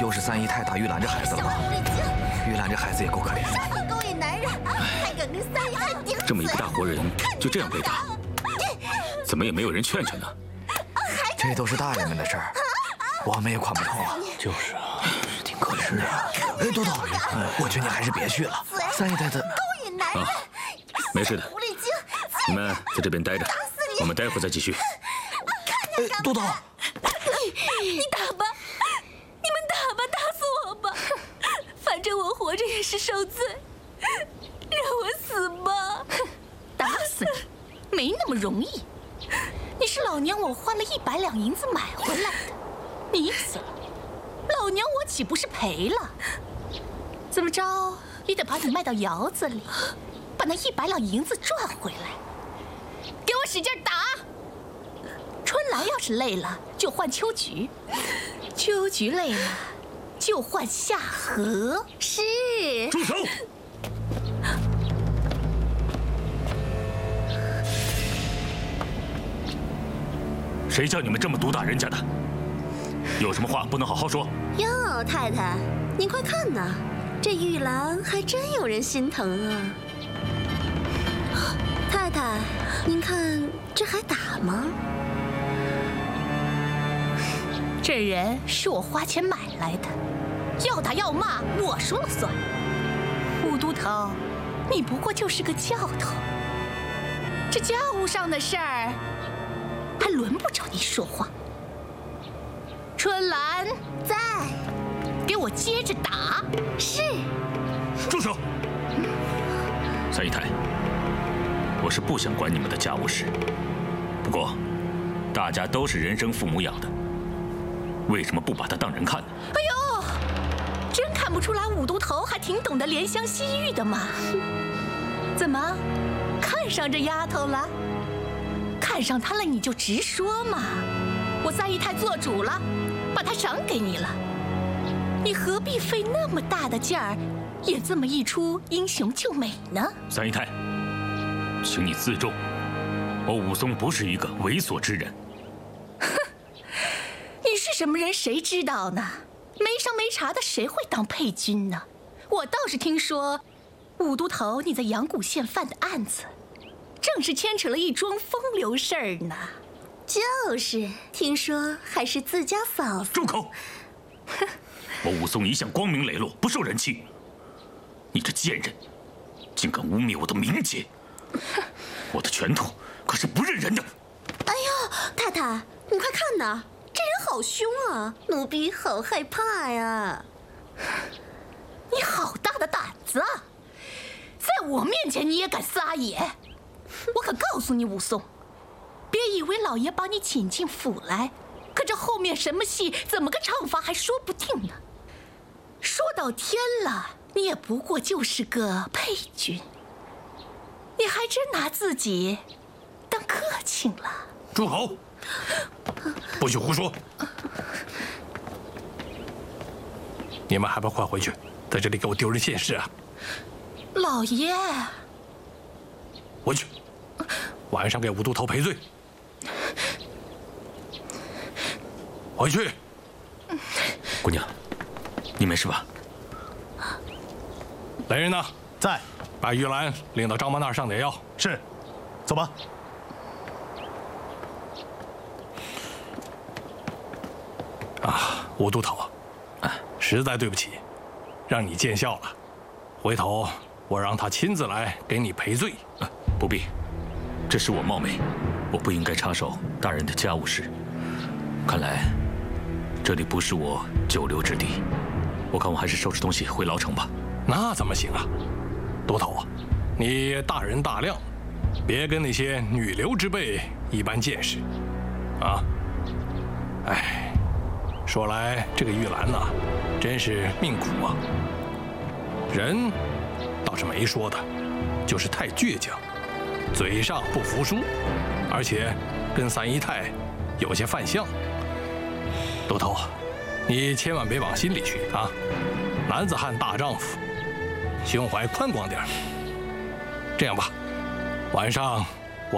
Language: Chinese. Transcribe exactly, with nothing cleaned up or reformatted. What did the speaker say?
都是三姨太打玉兰这孩子了吗？玉兰这孩子也够可怜的。 勾引男人，还敢跟三姨太顶嘴！ 这么一个大活人，就这样被打，怎么也没有人劝劝呢？ 这都是大人们的事儿，我们也管不透啊。 就是啊， 挺可怜的呀。哎，多多，我劝你还是别去了。三姨太她勾引男人， 没事的， 狐狸精， 你们在这边待着，我们待会儿再继续。 哎，多多， 你打吧，你们打吧，打死我吧，反正我活着也是受罪，让我死吧。 打死你没那么容易，你是老娘我花了一百两银子买回来的，你死了，老娘我岂不是赔了？怎么着也得把你卖到窑子里，把那一百两银子赚回来。给我使劲打！春兰要是累了，就换秋菊；秋菊累了，就换夏荷。 是。 住手！谁叫你们这么毒打人家的？有什么话不能好好说？ 哟，太太，您快看呐，这玉兰还真有人心疼啊！太太，您看这还打吗？ 这人是我花钱买来的，要打要骂我说了算。武都头，你不过就是个教头，这家务上的事儿还轮不着你说话。春兰在， 给我接着打。 是。 住手！三姨太，我是不想管你们的家务事，不过大家都是人生父母养的，为什么不把她当人看呢？ 哎呦，真看不出来武都头还挺懂得怜香惜玉的嘛。怎么，看上这丫头了？看上她了你就直说嘛。我三姨太做主了，把她赏给你了，你何必费那么大的劲儿演这么一出英雄救美呢？ 三姨太，请你自重，我武松不是一个猥琐之人。 哼，你是什么人谁知道呢？没商没茶的谁会当配军呢？我倒是听说，武都头你在阳谷县犯的案子，正是牵扯了一桩风流事儿呢。 就是，听说还是自家嫂子。 住口！我武松一向光明磊落，不受人欺。你这贱人，竟敢污蔑我的名节！我的拳头可是不认人的。 哎呦，太太，你快看呐，这人好凶啊，奴婢好害怕呀！ 你好大的胆子啊！在我面前你也敢撒野！我可告诉你，武松，别以为老爷把你请进府来，可这后面什么戏，怎么个唱法还说不定呢。说到天了，你也不过就是个配军，你还真拿自己当客卿了。 住口！不许胡说！你们还不快回去，在这里给我丢人现世啊！ 老爷， 回去，晚上给武都头赔罪。回去。 姑娘，你没事吧？ 来人呢？ 在。 把玉兰领到张妈那儿上点药。 是。走吧。 啊，武都头啊，实在对不起，让你见笑了。回头我让他亲自来给你赔罪。 啊，不必，这是我冒昧，我不应该插手大人的家务事。看来这里不是我久留之地，我看我还是收拾东西回牢城吧。 那怎么行啊，都头啊，你大人大量，别跟那些女流之辈一般见识，啊！哎，说来这个玉兰呐，真是命苦啊。人倒是没说的，就是太倔强，嘴上不服输，而且跟三姨太有些犯相。都头，你千万别往心里去啊！男子汉大丈夫，胸怀宽广点。这样吧，晚上